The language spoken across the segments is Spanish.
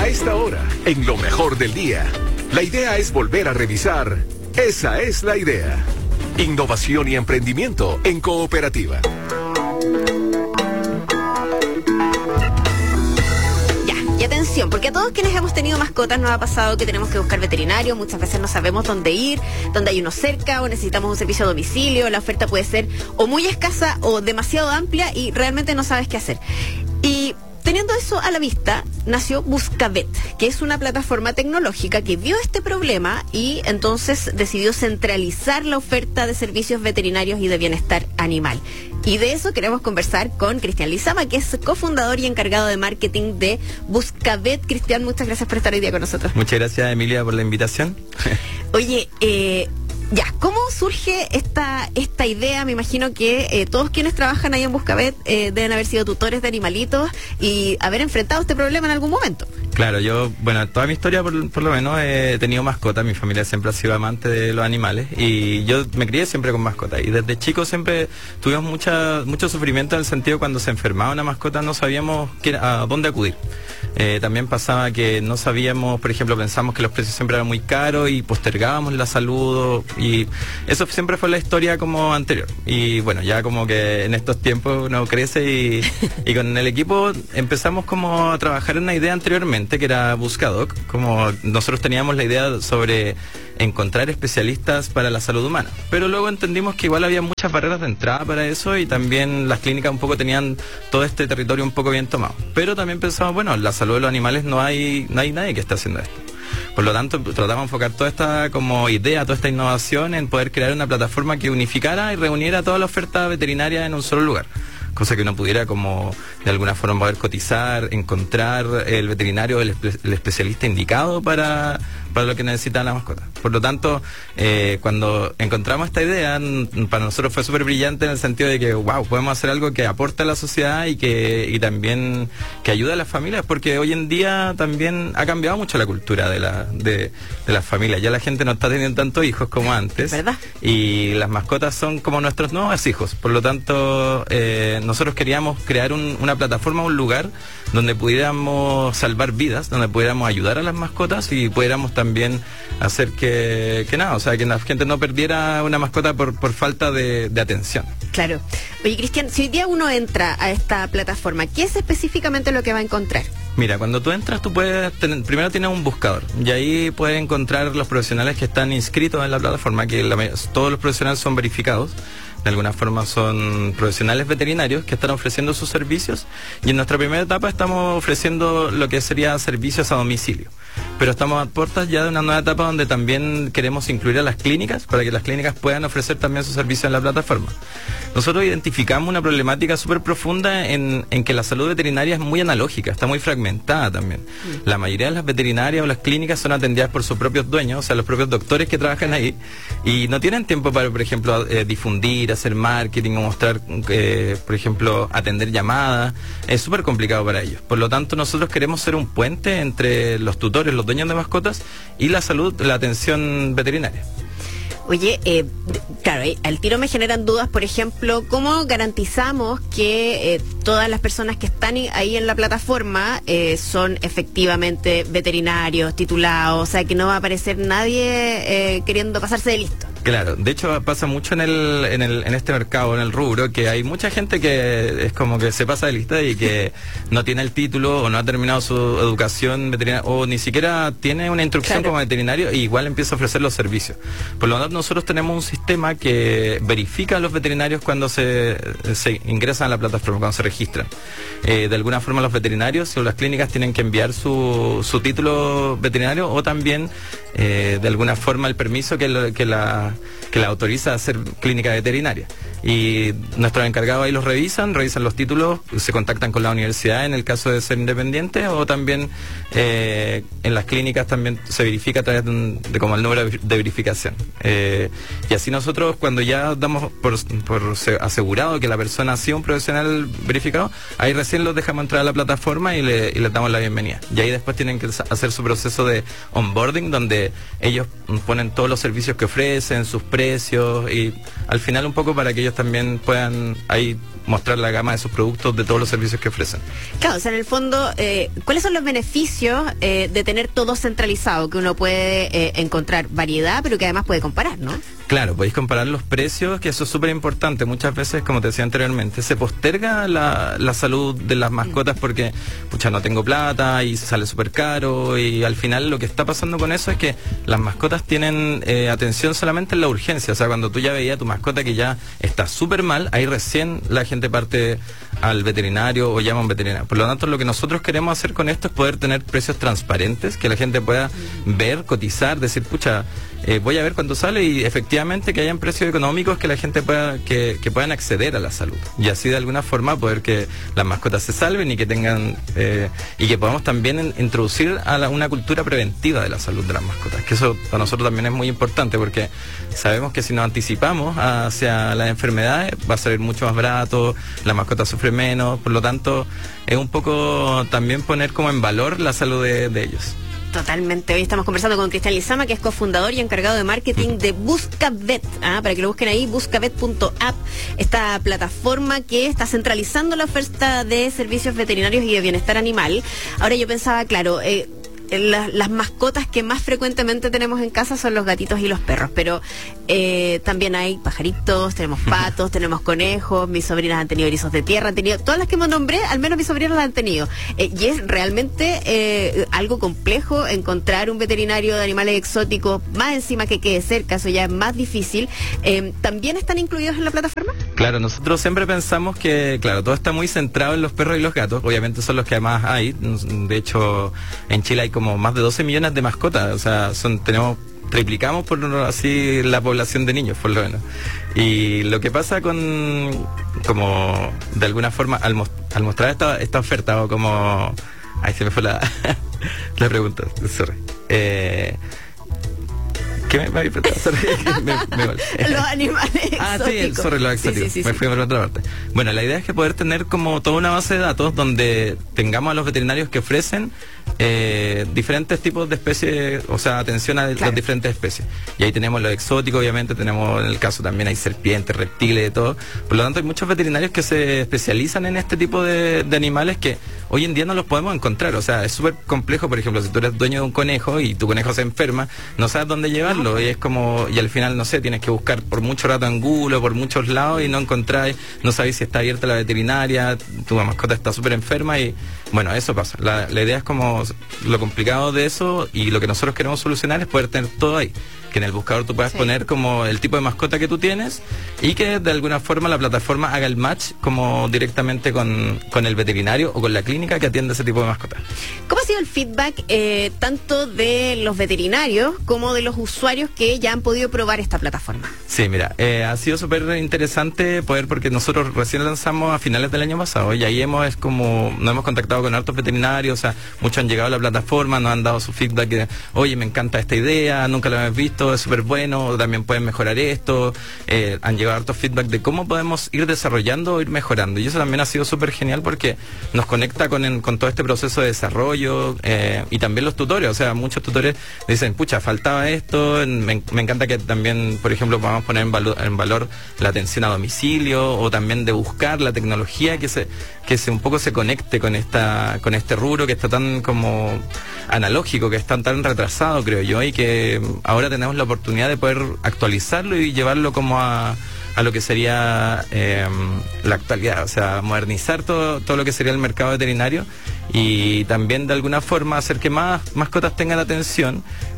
A esta hora, en lo mejor del día, la idea es volver a revisar. Esa es la idea. Innovación y emprendimiento en cooperativa. Y atención, porque a todos quienes hemos tenido mascotas nos ha pasado que tenemos que buscar veterinario, muchas veces no sabemos dónde ir, dónde hay uno cerca o necesitamos un servicio a domicilio, la oferta puede ser o muy escasa o demasiado amplia y realmente no sabes qué hacer. Y teniendo eso a la vista, nació Buscavet, que es una plataforma tecnológica que vio este problema y entonces decidió centralizar la oferta de servicios veterinarios y de bienestar animal. Y de eso queremos conversar con Cristian Lizama, que es cofundador y encargado de marketing de Buscavet. Cristian, muchas gracias por estar hoy día con nosotros. Muchas gracias, Emilia, por la invitación. Oye, ¿cómo surge esta idea? Me imagino que todos quienes trabajan ahí en Buscavet deben haber sido tutores de animalitos y haber enfrentado este problema en algún momento. Claro, yo, toda mi historia por lo menos he tenido mascotas, mi familia siempre ha sido amante de los animales y yo me crié siempre con mascotas y desde chico siempre tuvimos mucho sufrimiento en el sentido cuando se enfermaba una mascota no sabíamos a dónde acudir. También pasaba que no sabíamos, por ejemplo, pensamos que los precios siempre eran muy caros y postergábamos la salud y eso siempre fue la historia como anterior. Y bueno, ya como que en estos tiempos uno crece y con el equipo empezamos como a trabajar en una idea anteriormente que era Buscadoc, como nosotros teníamos la idea sobre encontrar especialistas para la salud humana, pero luego entendimos que igual había muchas barreras de entrada para eso y también las clínicas un poco tenían todo este territorio un poco bien tomado, pero también pensamos, la salud de los animales no hay nadie que esté haciendo esto. Por lo tanto, tratamos de enfocar toda esta como idea, toda esta innovación en poder crear una plataforma que unificara y reuniera toda la oferta veterinaria en un solo lugar. Cosa que uno pudiera como de alguna forma poder cotizar, encontrar el veterinario, el especialista indicado para lo que necesita la mascota. Por lo tanto, cuando encontramos esta idea, para nosotros fue súper brillante en el sentido de que, podemos hacer algo que aporte a la sociedad y también que ayude a las familias, porque hoy en día también ha cambiado mucho la cultura de las familias. Ya la gente no está teniendo tantos hijos como antes. ¿Verdad? Y las mascotas son como nuestros nuevos hijos. Por lo tanto, nosotros queríamos crear una plataforma, un lugar donde pudiéramos salvar vidas, donde pudiéramos ayudar a las mascotas y pudiéramos también hacer que la gente no perdiera una mascota por falta de atención. Claro. Oye, Cristian, si hoy día uno entra a esta plataforma, ¿qué es específicamente lo que va a encontrar? Mira, cuando tú entras, tú primero tienes un buscador y ahí puedes encontrar los profesionales que están inscritos en la plataforma, que todos los profesionales son verificados. De alguna forma son profesionales veterinarios que están ofreciendo sus servicios y en nuestra primera etapa estamos ofreciendo lo que sería servicios a domicilio. Pero estamos a puertas ya de una nueva etapa donde también queremos incluir a las clínicas para que las clínicas puedan ofrecer también sus servicios en la plataforma. Nosotros identificamos una problemática súper profunda en que la salud veterinaria es muy analógica, está muy fragmentada también. La mayoría de las veterinarias o las clínicas son atendidas por sus propios dueños, o sea, los propios doctores que trabajan ahí y no tienen tiempo para, por ejemplo, difundir, hacer marketing o mostrar, por ejemplo, atender llamadas. Es súper complicado para ellos. Por lo tanto, nosotros queremos ser un puente entre los tutores, los dueños de mascotas y la salud, la atención veterinaria. Oye, claro, al tiro me generan dudas, por ejemplo, ¿cómo garantizamos que todas las personas que están ahí en la plataforma son efectivamente veterinarios, titulados, o sea, que no va a aparecer nadie queriendo pasarse de listo? Claro, de hecho pasa mucho en este mercado, en el rubro, que hay mucha gente que es como que se pasa de lista y que no tiene el título o no ha terminado su educación veterinaria o ni siquiera tiene una instrucción como veterinario y igual empieza a ofrecer los servicios. Por lo tanto, nosotros tenemos un sistema que verifica a los veterinarios cuando se ingresan a la plataforma, cuando se registran. De alguna forma los veterinarios o las clínicas tienen que enviar su título veterinario o también de alguna forma el permiso que la autoriza a hacer clínica veterinaria. Y nuestros encargados ahí los revisan los títulos, se contactan con la universidad en el caso de ser independiente o también en las clínicas también se verifica a través de como el número de verificación. Y así nosotros cuando ya damos por asegurado que la persona ha sido un profesional verificado, ahí recién los dejamos entrar a la plataforma y les damos la bienvenida. Y ahí después tienen que hacer su proceso de onboarding donde ellos ponen todos los servicios que ofrecen, en sus precios y al final un poco para que ellos también puedan ahí mostrar la gama de sus productos, de todos los servicios que ofrecen. Claro, o sea, en el fondo, ¿cuáles son los beneficios de tener todo centralizado? Que uno puede encontrar variedad, pero que además puede comparar, ¿no? Claro, podéis comparar los precios, que eso es súper importante. Muchas veces, como te decía anteriormente, se posterga la salud de las mascotas porque, pucha, no tengo plata y sale súper caro, y al final lo que está pasando con eso es que las mascotas tienen atención solamente en la urgencia. O sea, cuando tú ya veías a tu mascota que ya está súper mal, ahí recién la gente parte al veterinario o llama a un veterinario. Por lo tanto, lo que nosotros queremos hacer con esto es poder tener precios transparentes, que la gente pueda ver, cotizar, decir, pucha, voy a ver cuánto sale, y efectivamente que hayan precios económicos que la gente pueda, que puedan acceder a la salud. Y así de alguna forma poder que las mascotas se salven y que tengan, y que podamos también introducir a una cultura preventiva de la salud de las mascotas, que eso para nosotros también es muy importante, porque sabemos que si nos anticipamos hacia las enfermedades va a salir mucho más barato, la mascota sufre menos, por lo tanto es un poco también poner como en valor la salud de ellos. Totalmente. Hoy estamos conversando con Cristian Lizama, que es cofundador y encargado de marketing de Buscavet. Para que lo busquen ahí, buscavet.app, esta plataforma que está centralizando la oferta de servicios veterinarios y de bienestar animal. Ahora yo pensaba, claro, las mascotas que más frecuentemente tenemos en casa son los gatitos y los perros, pero también hay pajaritos, tenemos patos, tenemos conejos, mis sobrinas han tenido erizos de tierra, han tenido, todas las que me nombré, al menos mis sobrinas las han tenido, y es realmente algo complejo encontrar un veterinario de animales exóticos, más encima que quede cerca, eso ya es más difícil. ¿También están incluidos en la plataforma? Claro, nosotros siempre pensamos que, claro, todo está muy centrado en los perros y los gatos, obviamente son los que además hay, de hecho en Chile hay como más de 12 millones de mascotas, o sea, triplicamos por así la población de niños, por lo menos. Y lo que pasa como de alguna forma, al mostrar esta oferta, o como, ahí se me fue la pregunta, sorry. ¿Qué me había preguntado? Los animales exóticos. Sí, sobre los exóticos. Sí. Me fui por otra parte. Bueno, la idea es que poder tener como toda una base de datos donde tengamos a los veterinarios que ofrecen diferentes tipos de especies, o sea, atención a las diferentes especies. Y ahí tenemos los exóticos, obviamente, tenemos en el caso también hay serpientes, reptiles, de todo. Por lo tanto, hay muchos veterinarios que se especializan en este tipo de animales que hoy en día no los podemos encontrar. O sea, es súper complejo, por ejemplo, si tú eres dueño de un conejo y tu conejo se enferma, no sabes dónde llevarlo. Y es como, y al final, no sé, tienes que buscar por mucho rato en Google o por muchos lados y no encontráis, no sabéis si está abierta la veterinaria, tu mascota está súper enferma y bueno, eso pasa. La idea es como lo complicado de eso, y lo que nosotros queremos solucionar es poder tener todo ahí. Que en el buscador tú puedas poner como el tipo de mascota que tú tienes y que de alguna forma la plataforma haga el match como directamente con el veterinario o con la clínica que atiende ese tipo de mascota. ¿Cómo ha sido el feedback tanto de los veterinarios como de los usuarios que ya han podido probar esta plataforma? Sí, mira, ha sido súper interesante poder, porque nosotros recién lanzamos a finales del año pasado y ahí nos hemos contactado con hartos veterinarios, o sea, muchos han llegado a la plataforma, nos han dado su feedback de, oye, me encanta esta idea, nunca lo hemos visto, es súper bueno, o también pueden mejorar esto. Han llegado hartos feedback de cómo podemos ir desarrollando o ir mejorando, y eso también ha sido súper genial porque nos conecta con todo este proceso de desarrollo, y también los tutores, o sea, muchos tutores dicen, pucha, faltaba esto, me encanta que también, por ejemplo, podamos poner en valor la atención a domicilio, o también de buscar la tecnología que un poco se conecte con este rubro que está tan como analógico, que está tan retrasado, creo yo, y que ahora tenemos la oportunidad de poder actualizarlo y llevarlo como a lo que sería la actualidad, o sea, modernizar todo lo que sería el mercado veterinario, y también de alguna forma hacer que más mascotas tengan atención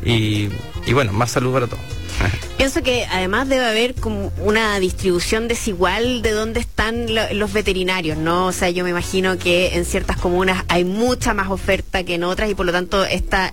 y bueno, más salud para todos. Pienso que además debe haber como una distribución desigual de dónde están los veterinarios, ¿no? O sea, yo me imagino que en ciertas comunas hay mucha más oferta que en otras, y por lo tanto esta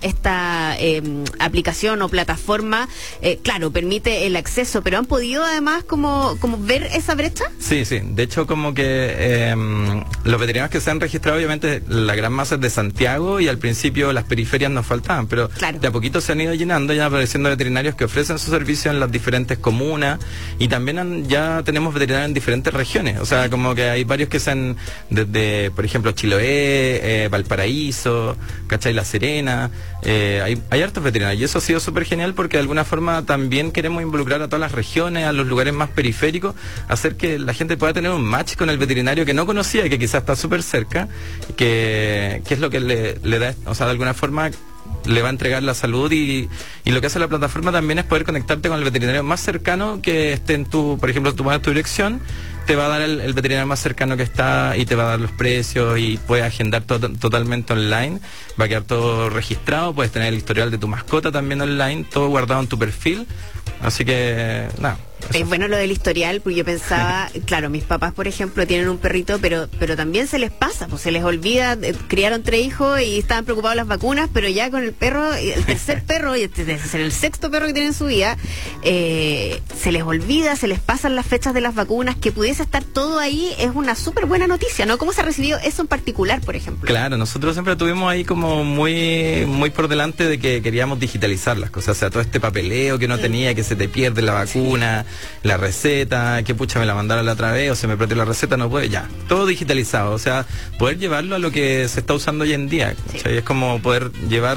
aplicación o plataforma, claro, permite el acceso, pero ¿han podido además como ver esa brecha? Sí, de hecho como que los veterinarios que se han registrado, obviamente la gran masa es de Santiago, y al principio las periferias nos faltaban, pero claro, de a poquito se han ido llenando, ya apareciendo veterinarios que ofrecen su servicio en las diferentes comunas, y también ya tenemos veterinarios en diferentes regiones. O sea, como que hay varios que sean desde, por ejemplo, Chiloé, Valparaíso, ¿cachai? La Serena. Hay hartos veterinarios, y eso ha sido súper genial porque de alguna forma también queremos involucrar a todas las regiones, a los lugares más periféricos, hacer que la gente pueda tener un match con el veterinario que no conocía y que quizás está súper cerca, que es lo que le da, o sea, de alguna forma le va a entregar la salud, y lo que hace la plataforma también es poder conectarte con el veterinario más cercano que esté en tu, por ejemplo, tú vas a tu dirección, te va a dar el veterinario más cercano que está y te va a dar los precios, y puedes agendar totalmente online, va a quedar todo registrado, puedes tener el historial de tu mascota también online, todo guardado en tu perfil, así que nada. Es bueno lo del historial, porque yo pensaba, claro, mis papás, por ejemplo, tienen un perrito, pero también se les pasa, pues se les olvida, criaron 3 hijos y estaban preocupados las vacunas, pero ya con el perro, el tercer perro, y este debe ser el 6º perro que tienen en su vida, se les olvida, se les pasan las fechas de las vacunas, que pudiese estar todo ahí, es una súper buena noticia, ¿no? ¿Cómo se ha recibido eso en particular, por ejemplo? Claro, nosotros siempre tuvimos ahí como muy por delante de que queríamos digitalizar las cosas, o sea, todo este papeleo que uno tenía, que se te pierde la vacuna, la receta, que pucha me la mandaron la otra vez, o se me perdió la receta, no puede, ya, todo digitalizado, o sea, poder llevarlo a lo que se está usando hoy en día, sí. O sea, es como poder llevar,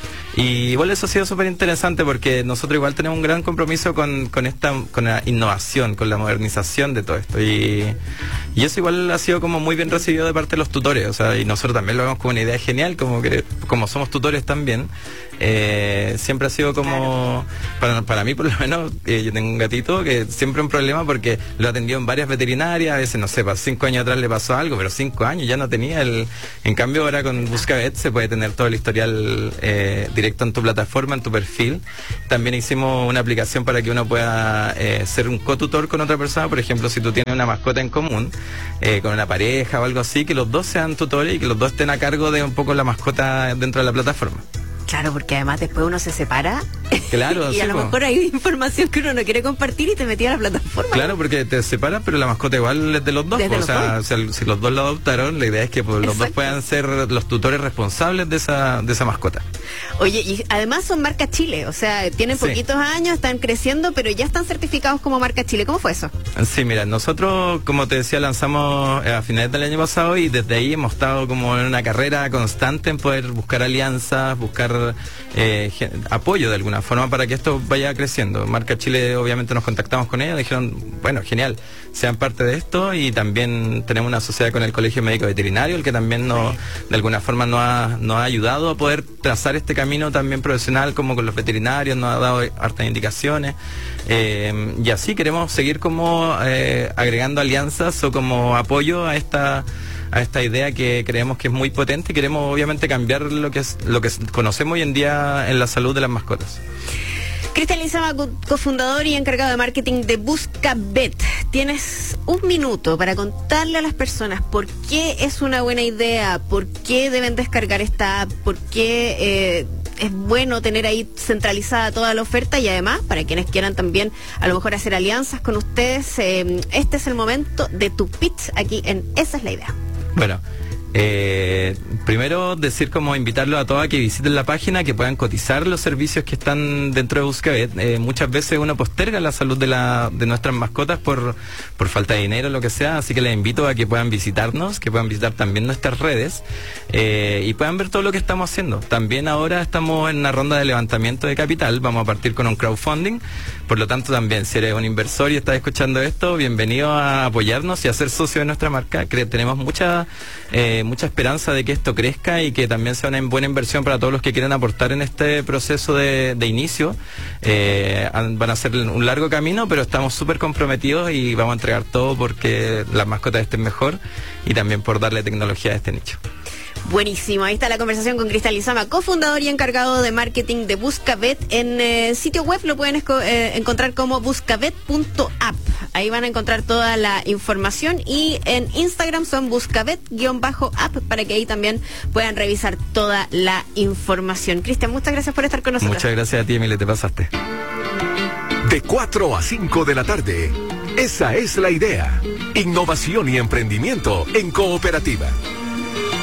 y igual eso ha sido súper interesante porque nosotros igual tenemos un gran compromiso con la innovación, con la modernización de todo esto, y eso igual ha sido como muy bien recibido de parte de los tutores, o sea, y nosotros también lo vemos como una idea genial, como somos tutores también, siempre ha sido como, para mí por lo menos, yo tengo un gatito que siempre es un problema porque lo atendió en varias veterinarias, a veces no sé, 5 años atrás le pasó algo, pero 5 años ya no tenía en cambio ahora con Buscavet se puede tener todo el historial directo en tu plataforma, en tu perfil. También hicimos una aplicación para que uno pueda ser un cotutor con otra persona, por ejemplo, si tú tienes una mascota en común, con una pareja o algo así, que los dos sean tutores y que los dos estén a cargo de un poco la mascota dentro de la plataforma. Claro, porque además después uno se separa, claro, y a lo mejor hay información que uno no quiere compartir y te metí a la plataforma. Claro, porque te separas, pero la mascota igual es de los dos. Si los dos lo adoptaron, la idea es que los dos puedan ser los tutores responsables de esa mascota. Oye, y además son marca Chile, o sea, tienen poquitos años, están creciendo, pero ya están certificados como marca Chile. ¿Cómo fue eso? Sí, mira, nosotros, como te decía, lanzamos a finales del año pasado, y desde ahí hemos estado como en una carrera constante en poder buscar alianzas, buscar apoyo de alguna forma para que esto vaya creciendo. Marca Chile, obviamente nos contactamos con ellos, dijeron, bueno, genial, sean parte de esto, y también tenemos una sociedad con el Colegio Médico Veterinario, el que también de alguna forma nos ha ayudado a poder trazar este camino también profesional, como con los veterinarios, nos ha dado hartas indicaciones, y así queremos seguir como agregando alianzas o como apoyo a esta idea que creemos que es muy potente, y queremos obviamente cambiar lo que conocemos hoy en día en la salud de las mascotas. Cristian Lizama, cofundador y encargado de marketing de Buscavet. Tienes un minuto para contarle a las personas por qué es una buena idea, por qué deben descargar esta app, por qué es bueno tener ahí centralizada toda la oferta, y además, para quienes quieran también a lo mejor hacer alianzas con ustedes, este es el momento de tu pitch aquí en Esa es la Idea. Bueno, primero decir, como invitarlos a todos a que visiten la página, que puedan cotizar los servicios que están dentro de Buscavet. Muchas veces uno posterga la salud de nuestras mascotas por falta de dinero, lo que sea, así que les invito a que puedan visitarnos, que puedan visitar también nuestras redes, y puedan ver todo lo que estamos haciendo. También ahora estamos en una ronda de levantamiento de capital, vamos a partir con un crowdfunding, por lo tanto también, si eres un inversor y estás escuchando esto, bienvenido a apoyarnos y a ser socio de nuestra marca. Tenemos mucha esperanza de que esto crezca y que también sea una buena inversión para todos los que quieran aportar en este proceso de inicio. Van a ser un largo camino, pero estamos súper comprometidos y vamos a entregar todo porque las mascotas estén mejor, y también por darle tecnología a este nicho. Buenísimo, ahí está la conversación con Cristian Lizama, cofundador y encargado de marketing de Buscavet. En sitio web lo pueden encontrar como buscavet.app. Ahí van a encontrar toda la información, y en Instagram son buscavet_app para que ahí también puedan revisar toda la información. Cristian, muchas gracias por estar con nosotros. Muchas gracias a ti, Emile, te pasaste. De 4 a 5 de la tarde, Esa es la Idea. Innovación y emprendimiento en cooperativa.